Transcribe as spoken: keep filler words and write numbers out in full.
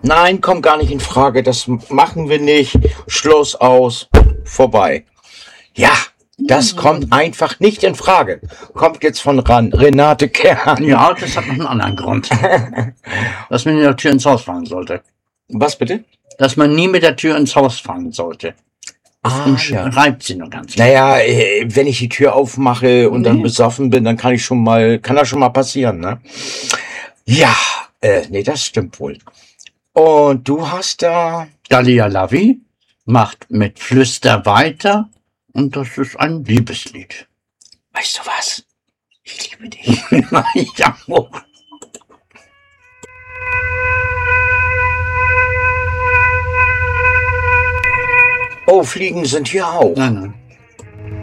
Nein, kommt gar nicht in Frage. Das machen wir nicht. Schluss, aus, vorbei. Ja, das kommt einfach nicht in Frage. Kommt jetzt von Ran Renate Kern. Ja, das hat noch einen anderen Grund. Dass man mit der Tür ins Haus fallen sollte. Was bitte? Dass man nie mit der Tür ins Haus fallen sollte. Ah, ja. Reibt sie nur ganz. Naja, äh, wenn ich die Tür aufmache und Nee. dann besoffen bin, dann kann ich schon mal, kann das schon mal passieren, ne? Ja, äh, nee, das stimmt wohl. Und du hast da... Dalia Lavi macht mit Flüster weiter und das ist ein Liebeslied. Weißt du was? Ich liebe dich. Ja, oh. Oh, Fliegen sind hier auch. Nein, nein.